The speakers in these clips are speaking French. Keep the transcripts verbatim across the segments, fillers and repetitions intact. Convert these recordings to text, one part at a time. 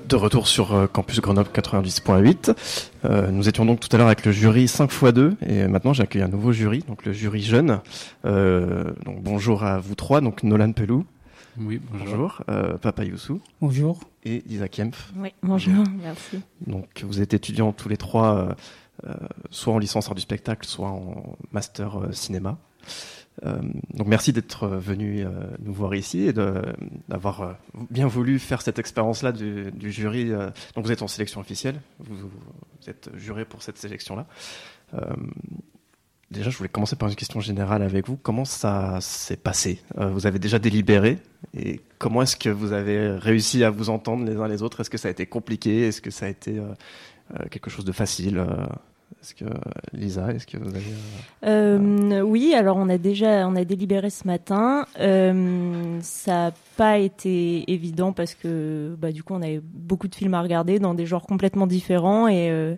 de retour sur euh, Campus Grenoble quatre-vingt-dix point huit. Euh, nous étions donc tout à l'heure avec le jury cinq fois deux et maintenant j'ai accueilli un nouveau jury, donc le jury jeune. Euh, donc bonjour à vous trois, donc Nolan Pelou. Oui, bonjour. Bonjour. Euh, Papa Youssou. Bonjour. Et Lisa Kempf. Oui, bonjour, merci. Donc vous êtes étudiants tous les trois, euh, euh, soit en licence art du spectacle, soit en master euh, cinéma. Euh, donc merci d'être venu euh, nous voir ici et de, d'avoir euh, bien voulu faire cette expérience-là du, du jury. Euh, donc vous êtes en sélection officielle, vous, vous êtes juré pour cette sélection-là. Euh, déjà, je voulais commencer par une question générale avec vous. Comment ça s'est passé ? euh, Vous avez déjà délibéré et comment est-ce que vous avez réussi à vous entendre les uns les autres ? Est-ce que ça a été compliqué ? Est-ce que ça a été euh, euh, quelque chose de facile ? euh, Est-ce que Lisa, est-ce que vous avez euh... Euh, oui, alors on a déjà on a délibéré ce matin. Euh, ça n'a pas été évident parce que bah du coup on avait beaucoup de films à regarder dans des genres complètement différents et euh,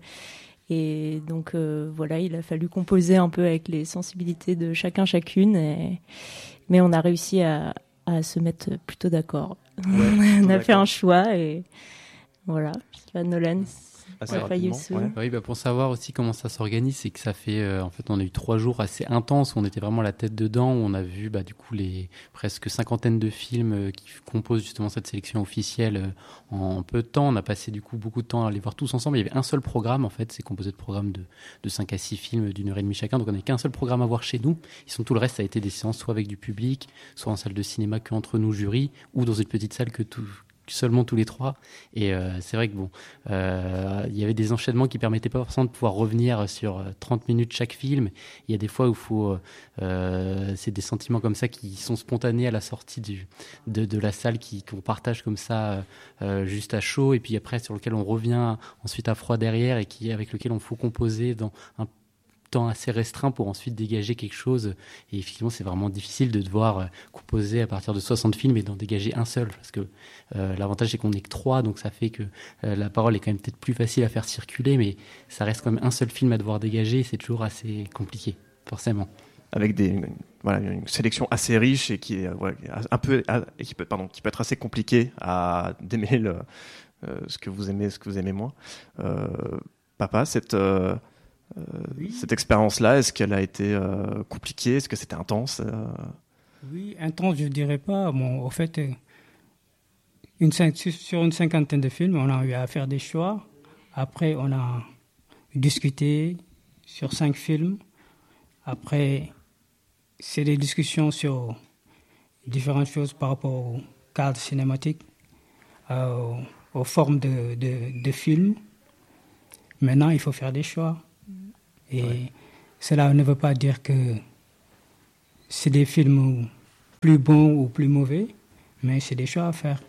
et donc euh, voilà, il a fallu composer un peu avec les sensibilités de chacun chacune. Et, mais on a réussi à, à se mettre plutôt d'accord. Ouais, on a d'accord. fait un choix et voilà. Je sais pas, Nolan. assez Ouais, rapidement, ouais. Oui, bah pour savoir aussi comment ça s'organise, c'est que ça fait, euh, en fait, on a eu trois jours assez intenses où on était vraiment la tête dedans, où on a vu, bah, du coup, les presque cinquantaine de films euh, qui composent justement cette sélection officielle euh, en peu de temps. On a passé, du coup, beaucoup de temps à les voir tous ensemble. Il y avait un seul programme, en fait, c'est composé de programmes de, de cinq à six films d'une heure et demie chacun. Donc, on n'avait qu'un seul programme à voir chez nous. Ils sont tout le reste, ça a été des séances soit avec du public, soit en salle de cinéma qu'entre nous, jury, ou dans une petite salle que tout, seulement tous les trois. Et euh, c'est vrai que bon, euh, il y avait des enchaînements qui permettaient pas forcément de pouvoir revenir sur trente minutes chaque film. Il y a des fois où faut, euh, c'est des sentiments comme ça qui sont spontanés à la sortie du, de, de la salle, qui, qu'on partage comme ça euh, juste à chaud, et puis après sur lequel on revient ensuite à froid derrière, et qui, avec lequel on faut composer dans un temps assez restreint pour ensuite dégager quelque chose. Et effectivement, c'est vraiment difficile de devoir composer à partir de soixante films et d'en dégager un seul, parce que euh, l'avantage c'est qu'on n'est que trois, donc ça fait que euh, la parole est quand même peut-être plus facile à faire circuler, mais ça reste quand même un seul film à devoir dégager, et c'est toujours assez compliqué, forcément. Avec des, une, voilà, une sélection assez riche et qui est ouais, un peu, et qui peut, pardon, qui peut être assez compliquée à démêler le, euh, ce que vous aimez, ce que vous aimez moins. Euh, papa, cette euh, Euh, oui. Cette expérience-là, est-ce qu'elle a été euh, compliquée ? Est-ce que c'était intense euh... Oui, intense, je ne dirais pas. Bon, au fait, une, sur une cinquantaine de films, on a eu à faire des choix. Après, on a discuté sur cinq films. Après, c'est des discussions sur différentes choses par rapport au cadre cinématique, euh, aux formes de, de, de films. Maintenant, il faut faire des choix. Et ouais. Cela ne veut pas dire que c'est des films plus bons ou plus mauvais, mais c'est des choix à faire.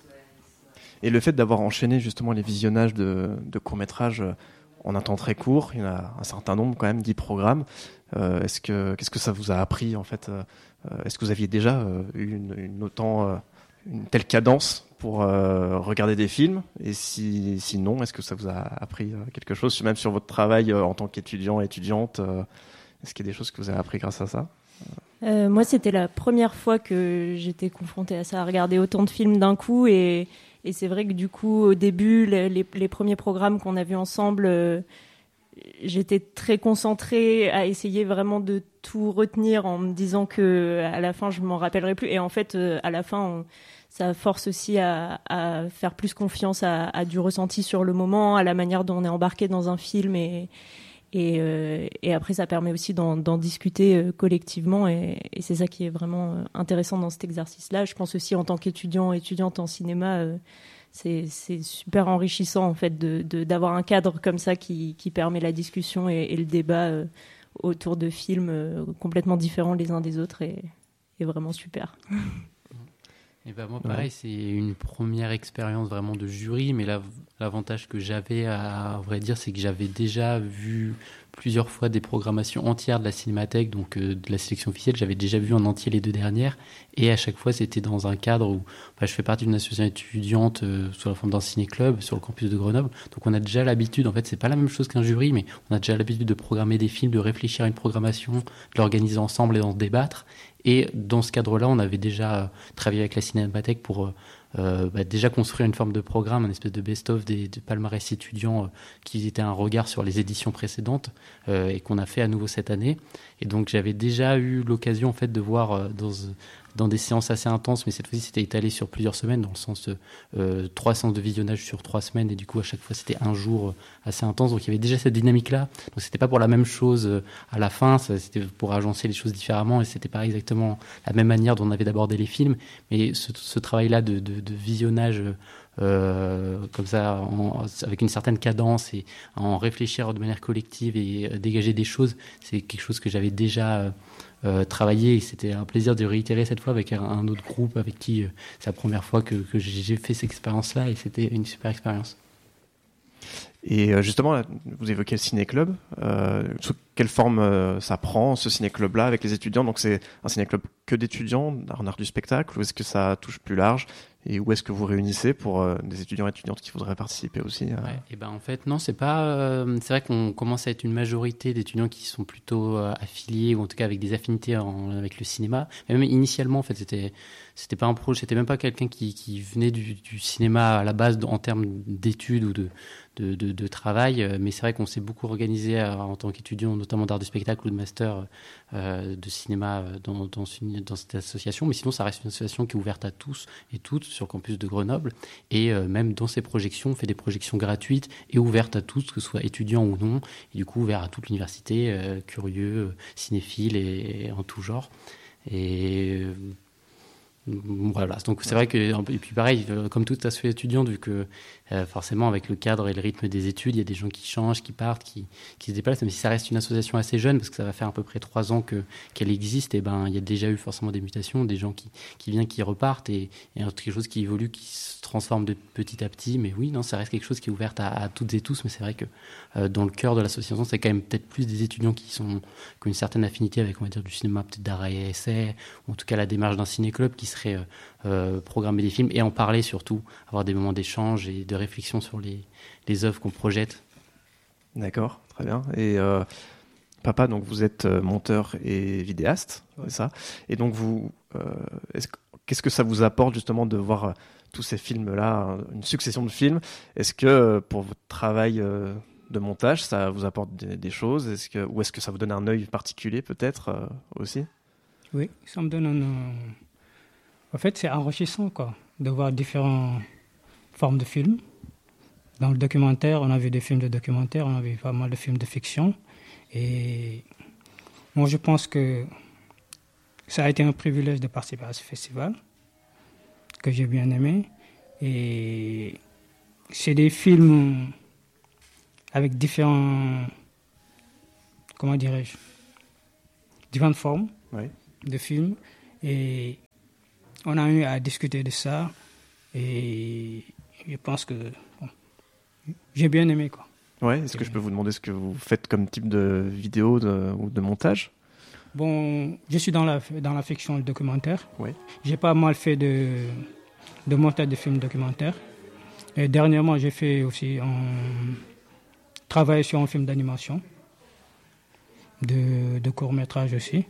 Et le fait d'avoir enchaîné justement les visionnages de, de courts-métrages en un temps très court, il y en a un certain nombre quand même, dix programmes, euh, est-ce que, qu'est-ce que ça vous a appris en fait euh, Est-ce que vous aviez déjà euh, eu une, une, autant, euh, une telle cadence pour euh, regarder des films, et si, si non, est-ce que ça vous a appris euh, quelque chose, même sur votre travail euh, en tant qu'étudiant et étudiante, euh, est-ce qu'il y a des choses que vous avez appris grâce à ça ? euh, Moi, c'était la première fois que j'étais confrontée à ça, à regarder autant de films d'un coup, et, et c'est vrai que du coup, au début, les, les, les premiers programmes qu'on a vus ensemble, euh, j'étais très concentrée à essayer vraiment de tout retenir en me disant qu'à la fin, je ne m'en rappellerai plus, et en fait, euh, à la fin, on ça force aussi à, à faire plus confiance à, à du ressenti sur le moment, à la manière dont on est embarqué dans un film, et, et, euh, et après ça permet aussi d'en, d'en discuter euh, collectivement, et, et c'est ça qui est vraiment euh, intéressant dans cet exercice-là. Je pense aussi en tant qu'étudiant, étudiante en cinéma, euh, c'est, c'est super enrichissant en fait de, de, d'avoir un cadre comme ça qui, qui permet la discussion et, et le débat euh, autour de films euh, complètement différents les uns des autres, et, et vraiment super. Et ben moi, pareil, ouais. C'est une première expérience vraiment de jury, mais là, l'avantage que j'avais, à, à vrai dire, c'est que j'avais déjà vu plusieurs fois des programmations entières de la Cinémathèque, donc euh, de la sélection officielle. J'avais déjà vu en entier les deux dernières, et à chaque fois, c'était dans un cadre où bah, je fais partie d'une association étudiante euh, sous la forme d'un ciné-club sur le campus de Grenoble. Donc on a déjà l'habitude, en fait, c'est pas la même chose qu'un jury, mais on a déjà l'habitude de programmer des films, de réfléchir à une programmation, de l'organiser ensemble et d'en débattre. Et dans ce cadre-là, on avait déjà travaillé avec la Cinémathèque pour euh, bah, déjà construire une forme de programme, une espèce de best-of des, des palmarès étudiants euh, qui étaient un regard sur les éditions précédentes euh, et qu'on a fait à nouveau cette année. Et donc j'avais déjà eu l'occasion en fait de voir euh, dans dans des séances assez intenses, mais cette fois-ci c'était étalé sur plusieurs semaines, dans le sens euh, trois séances de visionnage sur trois semaines, et du coup à chaque fois c'était un jour assez intense, donc il y avait déjà cette dynamique-là. Donc c'était pas pour la même chose à la fin, c'était pour agencer les choses différemment, et c'était pas exactement la même manière dont on avait d'abordé les films, mais ce, ce travail-là de, de, de visionnage euh, comme ça, en, avec une certaine cadence et en réfléchir de manière collective et euh, dégager des choses, c'est quelque chose que j'avais déjà euh, Euh, travailler, et c'était un plaisir de réitérer cette fois avec un, un autre groupe avec qui euh, c'est la première fois que, que j'ai fait cette expérience-là, et c'était une super expérience. Et euh, justement, là, vous évoquez le ciné-club. Euh, sous quelle forme euh, ça prend, ce ciné-club-là, avec les étudiants? Donc c'est un ciné-club que d'étudiants en art du spectacle, ou est-ce que ça touche plus large? Et où est-ce que vous réunissez pour euh, des étudiants et étudiantes qui voudraient participer aussi à... Ouais, et ben en fait non, c'est pas. Euh, c'est vrai qu'on commence à être une majorité d'étudiants qui sont plutôt euh, affiliés, ou en tout cas avec des affinités en, avec le cinéma. Mais même initialement, en fait, c'était c'était pas un projet, c'était même pas quelqu'un qui, qui venait du, du cinéma à la base en termes d'études ou de de, de, de travail. Mais c'est vrai qu'on s'est beaucoup organisé euh, en tant qu'étudiant, notamment d'art du spectacle ou de master euh, de cinéma dans, dans, une, dans cette association. Mais sinon, ça reste une association qui est ouverte à tous et toutes sur le campus de Grenoble. Et euh, même dans ces projections, on fait des projections gratuites et ouvertes à tous, que ce soit étudiants ou non. Et du coup, ouvert à toute l'université, euh, curieux, euh, cinéphiles et, et en tout genre. Et... Euh, Voilà, donc c'est vrai que, et puis pareil, comme toute association étudiante, vu que euh, forcément avec le cadre et le rythme des études, il y a des gens qui changent, qui partent, qui, qui se déplacent, même si ça reste une association assez jeune, parce que ça va faire à peu près trois ans que, qu'elle existe, et ben il y a déjà eu forcément des mutations, des gens qui, qui viennent, qui repartent, et, et quelque chose qui évolue, qui se transforme de petit à petit. Mais oui, non, ça reste quelque chose qui est ouvert à, à toutes et tous, mais c'est vrai que euh, dans le cœur de l'association, c'est quand même peut-être plus des étudiants qui, sont, qui ont une certaine affinité avec, on va dire, du cinéma, peut-être d'art et essai, ou en tout cas la démarche d'un ciné-club qui serait euh, euh, programmer des films et en parler surtout, avoir des moments d'échange et de réflexion sur les, les œuvres qu'on projette. D'accord, très bien. Et euh, papa, donc vous êtes monteur et vidéaste, ouais. C'est ça? Et donc vous, euh, est-ce, qu'est-ce que ça vous apporte justement de voir euh, tous ces films-là, une succession de films? Est-ce que euh, pour votre travail euh, de montage, ça vous apporte des, des choses? Est-ce que, ou est-ce que ça vous donne un œil particulier peut-être euh, aussi? Oui, ça me donne un... En fait, c'est enrichissant, quoi, de voir différentes formes de films. Dans le documentaire, on a vu des films de documentaire, on a vu pas mal de films de fiction. Et moi, je pense que ça a été un privilège de participer à ce festival, que j'ai bien aimé. Et c'est des films avec différents... Comment dirais-je? Différentes formes oui. de films. Et on a eu à discuter de ça. Et je pense que bon, j'ai bien aimé, quoi. Ouais, est-ce que je peux vous demander ce que vous faites comme type de vidéo de, ou de montage? Bon, je suis dans la, dans la fiction et le documentaire. Oui. J'ai pas mal fait de, de montage de films documentaires. Et dernièrement, j'ai fait aussi un travail sur un film d'animation, de, de court-métrage aussi.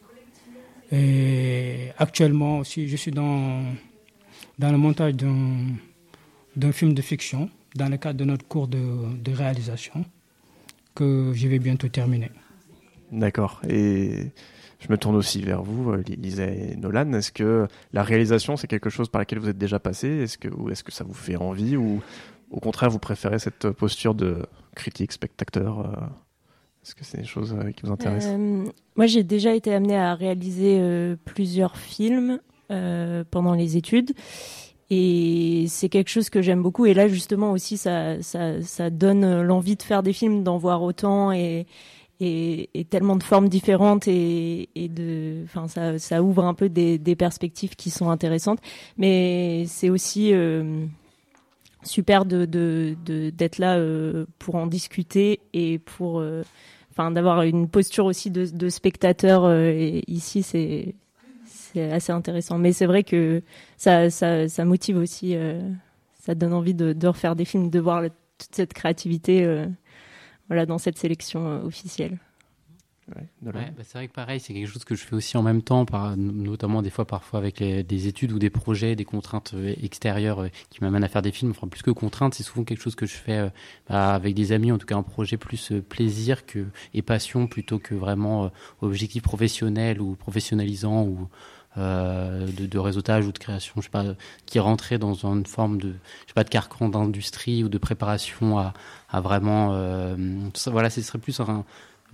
Et actuellement aussi, je suis dans, dans le montage d'un, d'un film de fiction, dans le cadre de notre cours de, de réalisation, que je vais bientôt terminer. D'accord. Et je me tourne aussi vers vous, Lisa et Nolan. Est-ce que la réalisation, c'est quelque chose par laquelle vous êtes déjà passé? Est-ce que, ou est-ce que ça vous fait envie? Ou au contraire, vous préférez cette posture de critique, spectateur? Est-ce que c'est des choses qui vous intéressent? euh, Moi, j'ai déjà été amenée à réaliser euh, plusieurs films euh, pendant les études. Et c'est quelque chose que j'aime beaucoup. Et là, justement, aussi, ça, ça, ça donne l'envie de faire des films, d'en voir autant et, et, et tellement de formes différentes. Et, et de, enfin, ça, ça ouvre un peu des, des perspectives qui sont intéressantes. Mais c'est aussi euh, super de, de, de, d'être là euh, pour en discuter et pour, euh, enfin, d'avoir une posture aussi de, de spectateur. Euh, et ici, c'est... C'est assez intéressant. Mais c'est vrai que ça, ça, ça motive aussi, euh, ça donne envie de, de refaire des films, de voir le, toute cette créativité euh, voilà, dans cette sélection euh, officielle. Ouais, de ouais, bah c'est vrai que pareil, c'est quelque chose que je fais aussi en même temps, par, notamment des fois parfois avec les, des études ou des projets, des contraintes extérieures euh, qui m'amènent à faire des films. Enfin, plus que contraintes, c'est souvent quelque chose que je fais euh, bah, avec des amis, en tout cas un projet plus euh, plaisir que, et passion plutôt que vraiment euh, objectif professionnel ou professionnalisant ou euh, de, de réseautage ou de création, je sais pas, qui rentrait dans une forme de, je sais pas, de carcan d'industrie ou de préparation à, à vraiment, euh, ça, voilà, ce serait plus un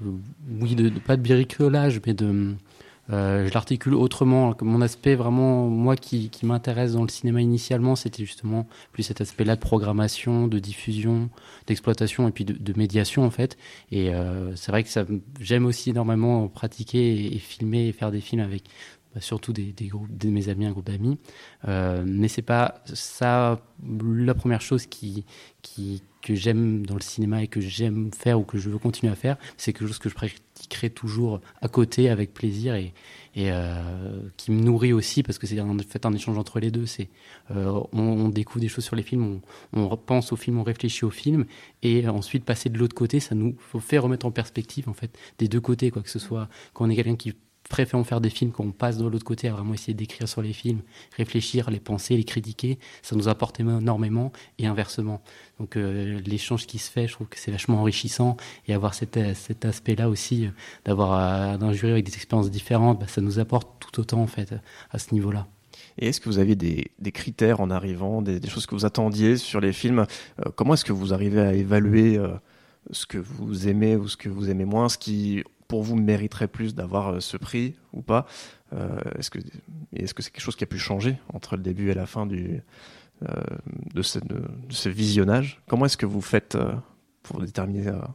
oui, de, de, pas de bricolage, mais de, euh, je l'articule autrement. Mon aspect vraiment, moi qui, qui m'intéresse dans le cinéma initialement, c'était justement plus cet aspect-là de programmation, de diffusion, d'exploitation et puis de, de médiation en fait. Et euh, c'est vrai que ça, j'aime aussi énormément pratiquer et, et filmer et faire des films avec bah, surtout des, des groupes, de mes amis, un groupe d'amis. Euh, mais c'est pas ça la première chose qui, qui que j'aime dans le cinéma et que j'aime faire ou que je veux continuer à faire, c'est quelque chose que je pratiquerai toujours à côté avec plaisir et, et euh, qui me nourrit aussi parce que c'est en fait un échange entre les deux. C'est, euh, on, on découvre des choses sur les films, on, on pense au film, on réfléchit au film et ensuite passer de l'autre côté, ça nous fait remettre en perspective en fait des deux côtés, quoi que ce soit quand on est quelqu'un qui préférons faire des films quand on passe de l'autre côté à vraiment essayer d'écrire sur les films, réfléchir, les penser, les critiquer, ça nous apporte énormément et inversement. Donc euh, l'échange qui se fait, je trouve que c'est vachement enrichissant et avoir cet, cet aspect-là aussi, euh, d'avoir euh, d'un jury avec des expériences différentes, bah, ça nous apporte tout autant en fait à ce niveau-là. Et est-ce que vous aviez des, des critères en arrivant, des, des choses que vous attendiez sur les films euh, Comment est-ce que vous arrivez à évaluer euh, ce que vous aimez ou ce que vous aimez moins, ce qui pour vous mériterait plus d'avoir ce prix ou pas euh, est-ce que, est-ce que c'est quelque chose qui a pu changer entre le début et la fin du, euh, de, ce, de, de ce visionnage? Comment est-ce que vous faites euh, pour déterminer euh,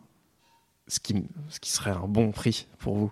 ce, qui, ce qui serait un bon prix pour vous?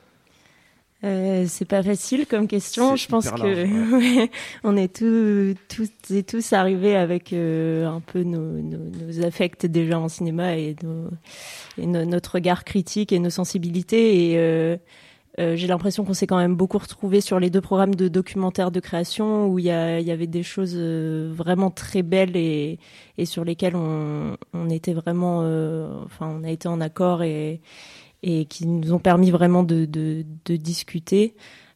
Euh, c'est pas facile comme question. C'est je pense large, que ouais. ouais, on est tous, toutes et tous arrivés avec euh, un peu nos, nos, nos affects déjà en cinéma et, nos, et no, notre regard critique et nos sensibilités. Et euh, euh, j'ai l'impression qu'on s'est quand même beaucoup retrouvés sur les deux programmes de documentaires de création où il y, a, il y avait des choses euh, vraiment très belles et, et sur lesquelles on, on était vraiment, euh, enfin, on a été en accord et et qui nous ont permis vraiment de, de, de discuter.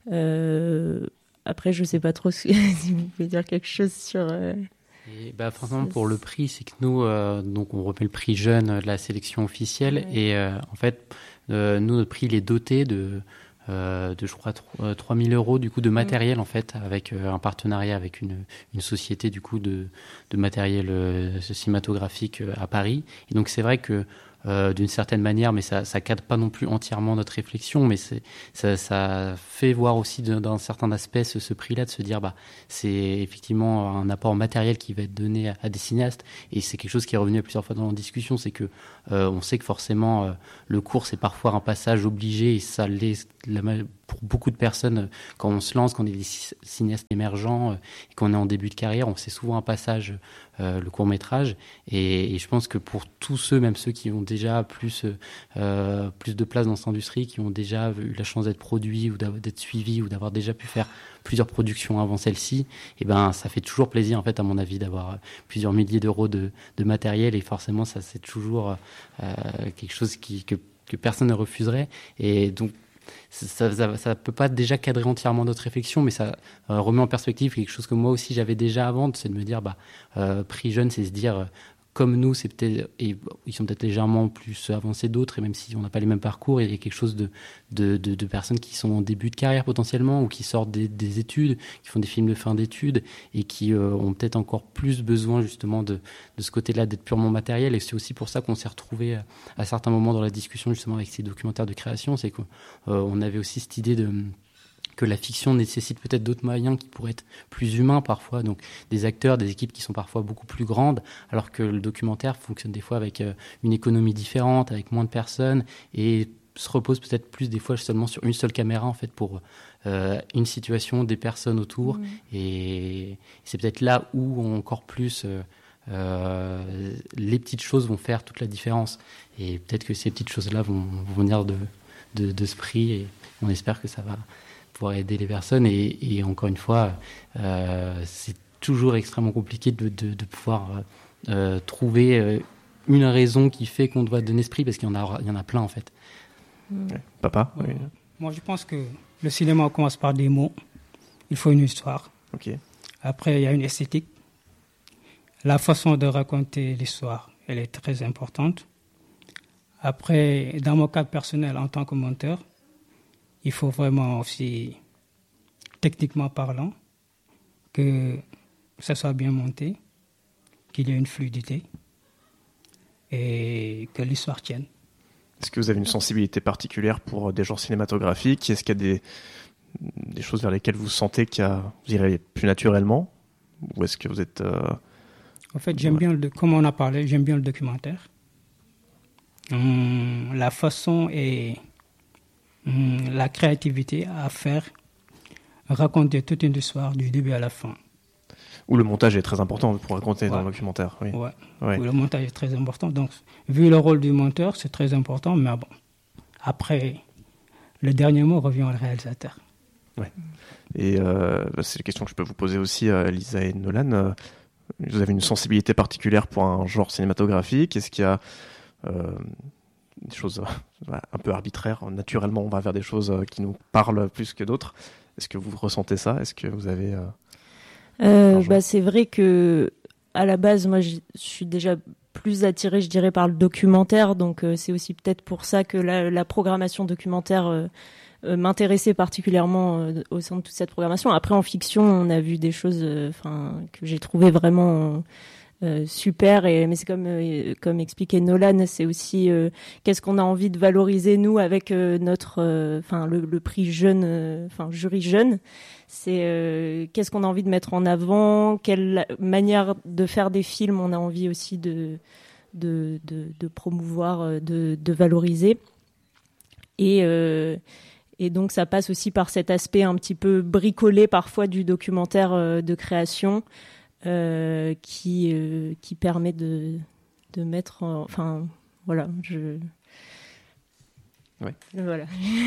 Euh, après, je ne sais pas trop si vous pouvez dire quelque chose sur... Euh... Et bah, franchement, pour le prix, c'est que nous, euh, donc on remet le prix jeune de la sélection officielle. Ouais. Et euh, en fait, euh, nous, notre prix, il est doté de, euh, de je crois, trois mille euros du coup, de matériel, mmh. en fait, avec euh, un partenariat avec une, une société du coup, de, de matériel euh, cinématographique euh, à Paris. Et donc, c'est vrai que Euh, d'une certaine manière, mais ça, ça cadre pas non plus entièrement notre réflexion, mais c'est, ça, ça fait voir aussi d'un, d'un certain aspect ce, ce prix-là, de se dire, bah, c'est effectivement un apport matériel qui va être donné à, à des cinéastes, et c'est quelque chose qui est revenu plusieurs fois dans la discussion, c'est que euh, on sait que forcément euh, le cours c'est parfois un passage obligé, et ça l'est la, pour beaucoup de personnes quand on se lance, quand on est des cinéastes émergents, euh, et qu'on est en début de carrière, on sait souvent un passage, euh, le court métrage, et, et je pense que pour tous ceux, même ceux qui ont déjà plus, euh, plus de place dans cette industrie, qui ont déjà eu la chance d'être produits ou d'être suivis ou d'avoir déjà pu faire plusieurs productions avant celle-ci, et ben ça fait toujours plaisir en fait à mon avis d'avoir plusieurs milliers d'euros de, de matériel, et forcément ça c'est toujours euh, quelque chose qui, que, que personne ne refuserait, et donc ça, ça, ça peut pas déjà cadrer entièrement notre réflexion, mais ça euh, remet en perspective quelque chose que moi aussi j'avais déjà avant, c'est de me dire bah euh, prix jeune, c'est se dire euh, comme nous, c'est peut-être, et ils sont peut-être légèrement plus avancés d'autres, et même si on n'a pas les mêmes parcours, il y a quelque chose de, de, de, de personnes qui sont en début de carrière potentiellement, ou qui sortent des, des études, qui font des films de fin d'études, et qui euh, ont peut-être encore plus besoin justement de, de ce côté-là, d'être purement matériel. Et c'est aussi pour ça qu'on s'est retrouvés à, à certains moments dans la discussion justement avec ces documentaires de création, c'est qu'on euh, avait aussi cette idée de... que la fiction nécessite peut-être d'autres moyens qui pourraient être plus humains parfois, donc des acteurs, des équipes qui sont parfois beaucoup plus grandes, alors que le documentaire fonctionne des fois avec une économie différente, avec moins de personnes, et se repose peut-être plus des fois seulement sur une seule caméra en fait pour euh, une situation, des personnes autour, mmh. et c'est peut-être là où encore plus euh, euh, les petites choses vont faire toute la différence, et peut-être que ces petites choses-là vont, vont venir de, de, de ce prix, et on espère que ça va pouvoir aider les personnes, et, et encore une fois euh, c'est toujours extrêmement compliqué de, de, de pouvoir euh, trouver euh, une raison qui fait qu'on doit donner ce prix, parce qu'il y en a, il y en a plein en fait. Ouais. Papa Ouais. oui. Moi, je pense que le cinéma commence par des mots. Il faut une histoire. Ok. Après, il y a une esthétique. La façon de raconter l'histoire, elle est très importante. Après, dans mon cas personnel, en tant que monteur, il faut vraiment aussi, techniquement parlant, que ça soit bien monté, qu'il y ait une fluidité et que l'histoire tienne. Est-ce que vous avez une sensibilité particulière pour des genres cinématographiques? Est-ce qu'il y a des, des choses vers lesquelles vous sentez qu'il y a, vous irez plus naturellement? Ou est-ce que vous êtes... Euh... En fait, j'aime bien, le, comme on a parlé, j'aime bien le documentaire. Hum, la façon et hum, la créativité à faire raconter toute une histoire du début à la fin. Où le montage est très important pour raconter Ouais. dans le documentaire. Oui. Ouais. Ouais. Où le montage est très important. Donc, vu le rôle du monteur, c'est très important. Mais bon, après, le dernier mot revient au réalisateur. Et euh, c'est la question que je peux vous poser aussi à Lisa et Nolan. Euh, Vous avez une sensibilité particulière pour un genre cinématographique? Est-ce qu'il y a euh, des choses euh, un peu arbitraires? Naturellement, on va vers des choses euh, qui nous parlent plus que d'autres. Est-ce que vous ressentez ça? Est-ce que vous avez... Euh... Euh, bah, c'est vrai que à la base, moi, je suis déjà plus attirée, je dirais, par le documentaire. Donc, euh, c'est aussi peut-être pour ça que la, la programmation documentaire euh, euh, m'intéressait particulièrement euh, au sein de toute cette programmation. Après, en fiction, on a vu des choses, enfin, euh, que j'ai trouvées vraiment euh, super. Et mais c'est comme euh, comme expliquait Nolan, c'est aussi euh, qu'est-ce qu'on a envie de valoriser nous avec euh, notre, enfin, euh, le, le prix jeune, enfin, euh, jury jeune. C'est euh, qu'est-ce qu'on a envie de mettre en avant, quelle manière de faire des films on a envie aussi de, de, de, de promouvoir, de, de valoriser. Et, euh, et donc ça passe aussi par cet aspect un petit peu bricolé parfois du documentaire euh, de création euh, qui, euh, qui permet de, de mettre... En, enfin, voilà, je... Ouais. Voilà.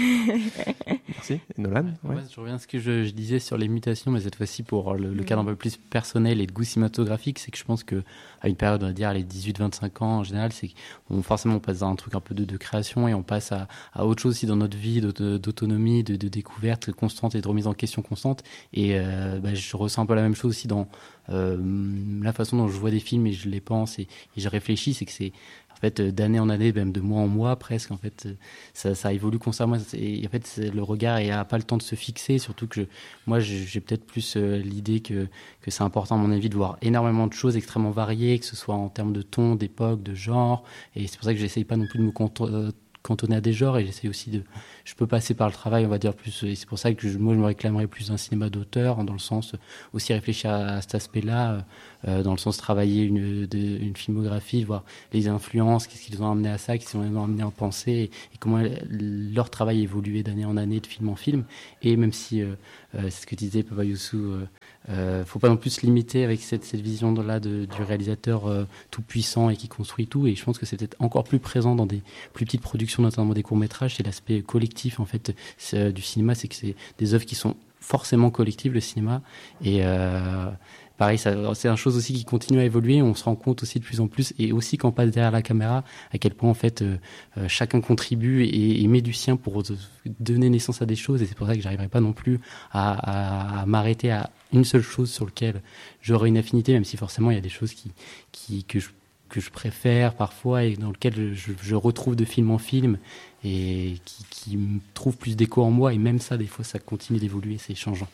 Merci. Et Nolan? Ouais, ouais. Je reviens à ce que je, je disais sur les mutations, mais cette fois-ci pour le, le cadre un peu plus personnel et de goût cinématographique, c'est que je pense qu'à une période, on va dire, les dix-huit vingt-cinq ans en général, c'est qu'on forcément on passe dans un truc un peu de, de création et on passe à, à autre chose aussi dans notre vie, d'autonomie, de, de découverte constante et de remise en question constante. Et euh, bah, je ressens un peu la même chose aussi dans euh, la façon dont je vois des films et je les pense et, et je réfléchis, c'est que c'est en fait d'année en année, même de mois en mois presque, en fait ça, ça évolue constamment et en fait le regard n'a pas le temps de se fixer, surtout que je, moi j'ai peut-être plus euh, l'idée que, que c'est important à mon avis de voir énormément de choses extrêmement variées, que ce soit en termes de ton, d'époque, de genre, et c'est pour ça que j'essaye pas non plus de me contrôler cantonné à des genres et j'essaie aussi de je peux passer par le travail on va dire plus et c'est pour ça que je, moi je me réclamerais plus d'un cinéma d'auteur dans le sens aussi réfléchir à, à cet aspect là euh, dans le sens travailler une, de, une filmographie, voir les influences, qu'est-ce qu'ils ont amené à ça, qu'est-ce qu'ils ont amené à penser et, et comment leur travail évoluait d'année en année de film en film. Et même si euh, euh, c'est ce que disait Papa Youssou, euh, euh, faut pas non plus se limiter avec cette, cette vision là de, du réalisateur euh, tout puissant et qui construit tout, et je pense que c'est peut-être encore plus présent dans des plus petites productions, notamment des courts-métrages. C'est l'aspect collectif en fait euh, du cinéma, c'est que c'est des œuvres qui sont forcément collectives, le cinéma, et euh, pareil, ça, c'est une chose aussi qui continue à évoluer. On se rend compte aussi de plus en plus, et aussi quand on passe derrière la caméra, à quel point en fait euh, euh, chacun contribue et, et met du sien pour donner naissance à des choses. Et c'est pour ça que j'arriverai pas non plus à, à, à m'arrêter à une seule chose sur laquelle j'aurai une affinité, même si forcément il y a des choses qui, qui que je que je préfère parfois et dans lesquelles je, je retrouve de film en film et qui, qui me trouvent plus d'écho en moi. Et même ça, des fois, ça continue d'évoluer, c'est changeant.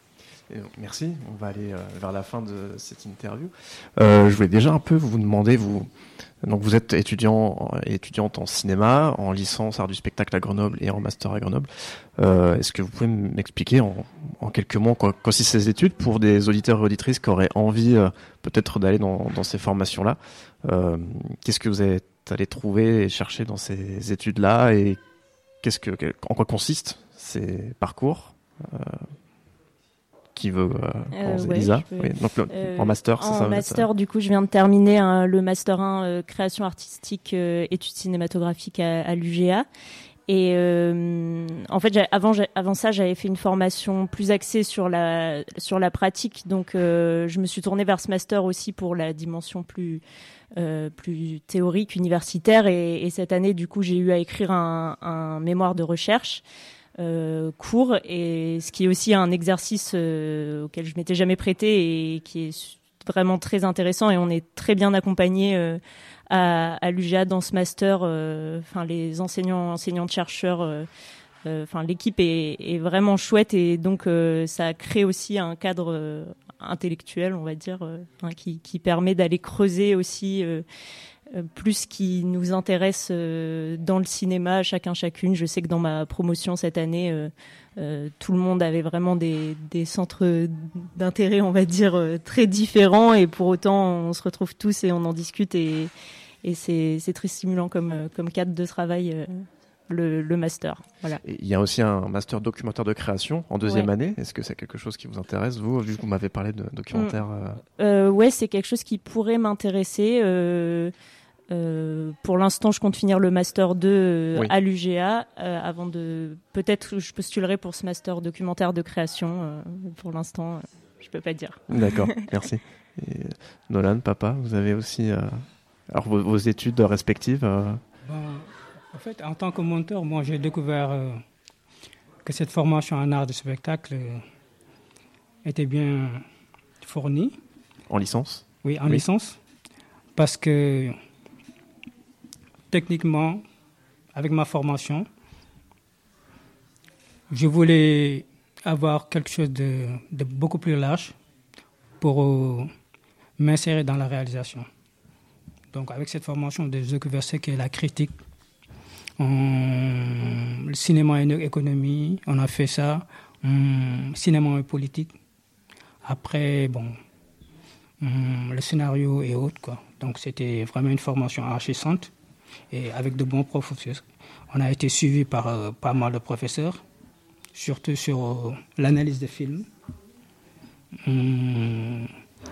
Merci, on va aller euh, vers la fin de cette interview. Euh, je voulais déjà un peu vous demander, vous, donc vous êtes étudiant, étudiante en cinéma, en licence art du spectacle à Grenoble et en master à Grenoble. Euh, est-ce que vous pouvez m'expliquer en, en quelques mots quoi consistent ces études pour des auditeurs et auditrices qui auraient envie euh, peut-être d'aller dans, dans ces formations-là? euh, Qu'est-ce que vous êtes allé trouver et chercher dans ces études-là et qu'est-ce que, en quoi consistent ces parcours? euh, Qui veut euh, euh, ouais, Lisa peux... oui, donc le, euh, en master, c'est en ça? En master, ça. Du coup, je viens de terminer hein, le master un euh, création artistique, euh, études cinématographiques à, à l'U G A. Et euh, en fait, avant, avant ça, j'avais fait une formation plus axée sur la, sur la pratique. Donc, euh, je me suis tournée vers ce master aussi pour la dimension plus, euh, plus théorique, universitaire. Et, et cette année, du coup, j'ai eu à écrire un, un mémoire de recherche euh, court. Et ce qui est aussi un exercice euh, auquel je m'étais jamais prêtée et qui est vraiment très intéressant. Et on est très bien accompagné euh, à, à l'U G A dans ce master, enfin euh, les enseignants, enseignantes, chercheurs, enfin euh, euh, l'équipe est, est vraiment chouette et donc euh, ça crée aussi un cadre euh, intellectuel, on va dire, euh, hein, qui, qui permet d'aller creuser aussi euh, euh, plus ce qui nous intéresse euh, dans le cinéma, chacun chacune. Je sais que dans ma promotion cette année, euh, euh, tout le monde avait vraiment des, des centres d'intérêt, on va dire, euh, très différents et pour autant on se retrouve tous et on en discute et, et c'est, c'est très stimulant comme, comme cadre de travail, euh, le, le master. Voilà. Et il y a aussi un master documentaire de création en deuxième ouais. année. Est-ce que c'est quelque chose qui vous intéresse, vous, vu que vous m'avez parlé de documentaire euh... Euh, ouais, c'est quelque chose qui pourrait m'intéresser. Euh, Euh, pour l'instant, je compte finir le master deux euh, oui. à l'U G A euh, avant de peut-être je postulerai pour ce master documentaire de création. Euh, pour l'instant, euh, je peux pas dire. D'accord, merci. Et Nolan, papa, vous avez aussi euh, alors vos, vos études respectives. Euh... Bon, en fait, en tant que monteur, moi, j'ai découvert euh, que cette formation en art de spectacle euh, était bien fournie. En licence. Oui, en oui. licence, parce que techniquement, avec ma formation, je voulais avoir quelque chose de, de beaucoup plus large pour euh, m'insérer dans la réalisation. Donc, avec cette formation, j'ai découvert ce qu'est la critique, on, le cinéma et l'économie, on a fait ça, on, cinéma et politique. Après, bon, on, le scénario et autres, quoi. Donc, c'était vraiment une formation enrichissante. Et avec de bons professeurs. On a été suivi par euh, pas mal de professeurs, surtout sur euh, l'analyse des films. Hum,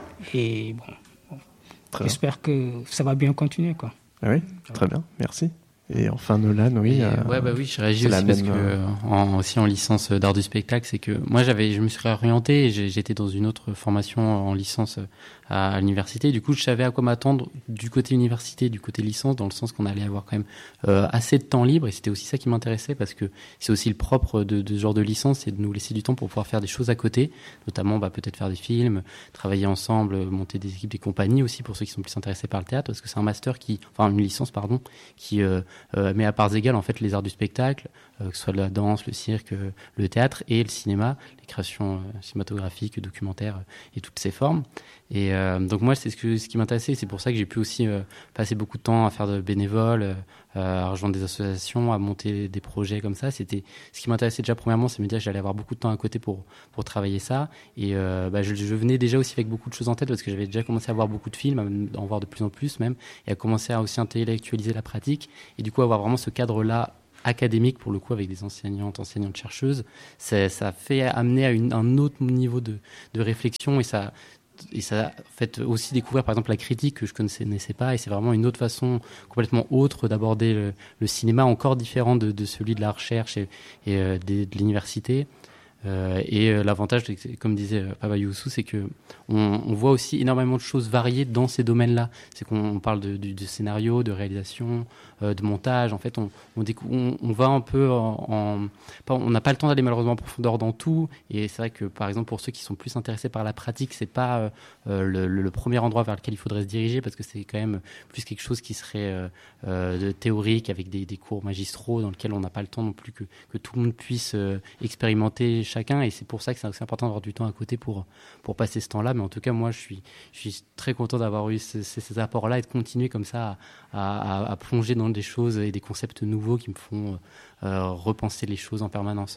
et bon, bon j'espère bien. que ça va bien continuer, quoi. Ah oui, très bien, merci. Et enfin Nolan, oui. Et, euh, ouais, bah oui, je réagis aussi parce même, que euh, en, aussi en licence d'art du spectacle, c'est que moi j'avais, je me suis réorienté et j'ai, j'étais dans une autre formation en licence à, à l'université. Du coup, je savais à quoi m'attendre du côté université, du côté licence, dans le sens qu'on allait avoir quand même euh, assez de temps libre et c'était aussi ça qui m'intéressait parce que c'est aussi le propre de, de ce genre de licence, c'est de nous laisser du temps pour pouvoir faire des choses à côté, notamment bah, peut-être faire des films, travailler ensemble, monter des équipes, des compagnies aussi pour ceux qui sont plus intéressés par le théâtre, parce que c'est un master qui, enfin une licence pardon, qui euh, Euh, mais à parts égales en fait les arts du spectacle, euh, que ce soit la danse, le cirque, euh, le théâtre et le cinéma, les créations euh, cinématographiques, documentaires euh, et toutes ces formes. Et euh, donc moi c'est ce, que, ce qui m'intéressait, c'est pour ça que j'ai pu aussi euh, passer beaucoup de temps à faire de bénévoles, euh, à rejoindre des associations, à monter des projets comme ça. C'était ce qui m'intéressait déjà premièrement, c'est me dire que j'allais avoir beaucoup de temps à côté pour pour travailler ça. Et euh, bah, je, je venais déjà aussi avec beaucoup de choses en tête parce que j'avais déjà commencé à voir beaucoup de films, à en voir de plus en plus même, et à commencer à aussi intellectualiser la pratique. Et du coup avoir vraiment ce cadre-là académique pour le coup avec des enseignantes, enseignantes chercheuses, ça, ça fait amener à une, un autre niveau de, de réflexion et ça et ça fait aussi découvrir par exemple la critique que je connaissais pas et c'est vraiment une autre façon complètement autre d'aborder le, le cinéma, encore différent de, de celui de la recherche et, et euh, de, de l'université. Euh, et euh, l'avantage, comme disait euh, Papa Youssou, c'est que on, on voit aussi énormément de choses variées dans ces domaines-là. C'est qu'on parle de, de, de scénario, de réalisation, euh, de montage. En fait, on, on, on, on va un peu en, en on n'a pas le temps d'aller malheureusement en profondeur dans tout. Et c'est vrai que, par exemple, pour ceux qui sont plus intéressés par la pratique, c'est pas euh, le, le premier endroit vers lequel il faudrait se diriger parce que c'est quand même plus quelque chose qui serait euh, euh, de théorique avec des, des cours magistraux dans lesquels on n'a pas le temps non plus que, que tout le monde puisse euh, expérimenter chacun, et c'est pour ça que c'est aussi important d'avoir du temps à côté pour, pour passer ce temps-là. Mais en tout cas, moi, je suis, je suis très content d'avoir eu ces, ces apports-là et de continuer comme ça à, à, à plonger dans des choses et des concepts nouveaux qui me font euh, repenser les choses en permanence.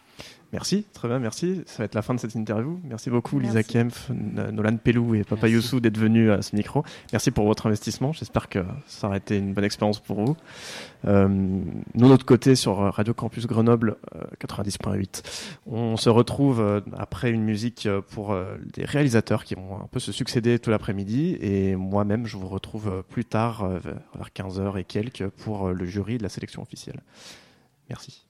Merci, très bien, merci. Ça va être la fin de cette interview. Merci beaucoup, merci. Lisa Kempf, Nolan Pelou et Papa Youssou d'être venus à ce micro. Merci pour votre investissement. J'espère que ça aura été une bonne expérience pour vous. Euh, nous, de notre côté, sur Radio Campus Grenoble euh, quatre-vingt-dix point huit, on se retrouve euh, après une musique pour euh, des réalisateurs qui vont un peu se succéder tout l'après-midi. Et moi-même, je vous retrouve plus tard, euh, vers quinze heures et quelques, pour euh, le jury de la sélection officielle. Merci.